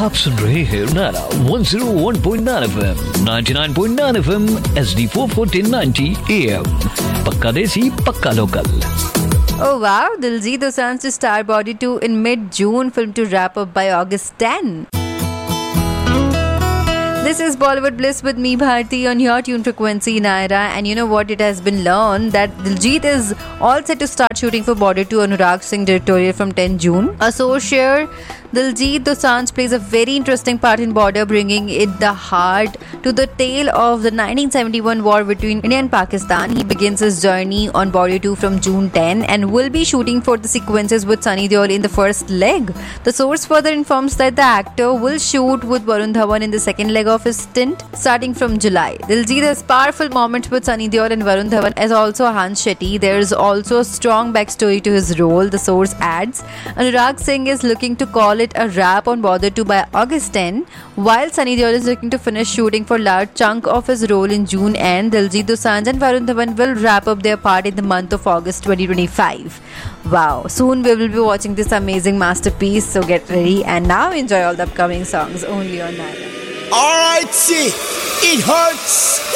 आप सुन रहे हैं नारा 101.9 FM, 99.9 FM, HD4 1490 AM. पक्का देसी, पक्का local. Oh wow, Diljit Dosanjh to star Body 2 in mid-June, film to wrap up by August 10. This is Bollywood Bliss with me, Bharti, on your tune frequency, Naira. And you know what? It has been learned that Diljit is all set to start shooting for Border 2 Anurag Singh directorial from 10 June. A source shared Diljit Dosanjh plays a very interesting part in Border, bringing it the heart to the tale of the 1971 war between India and Pakistan. He begins his journey on Border 2 from June 10 and will be shooting for the sequences with Sunny Deol in the first leg. The source further informs that the actor will shoot with Varun Dhawan in the second leg of his stint starting from July. Diljit has powerful moments with Sunny Deol and Varun Dhawan as also Hans Shetty. There is also a strong backstory to his role, the source adds. Anurag Singh is looking to call it a wrap on Border 2 by August 10, while Sunny Deol is looking to finish shooting for a large chunk of his role in June end. Diljit Dosanjh and Varun Dhawan will wrap up their part in the month of August 2025. Wow, soon we will be watching this amazing masterpiece, so get ready and now enjoy all the upcoming songs only on Naira. Alright, see, it hurts.